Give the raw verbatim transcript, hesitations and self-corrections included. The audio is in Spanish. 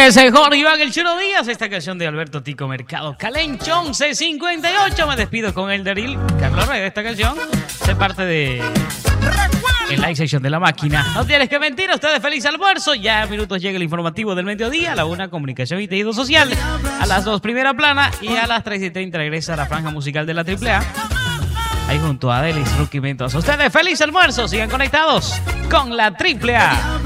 es Jorge Iván El Chino Díaz. Esta canción de Alberto Tico Mercado. Calencho once cincuenta y ocho. Me despido con el Daril. Carlos Rey de esta canción. Se parte de el live section de La Máquina. No tienes que mentir. A ustedes feliz almuerzo. Ya en minutos llega el informativo del mediodía. A la una, comunicación y tejido social. A las dos, primera plana. Y a las tres y treinta regresa la franja musical de la triple A. Ahí junto a Adelis Rookie Mentos. Ustedes feliz almuerzo. Sigan conectados con la triple A.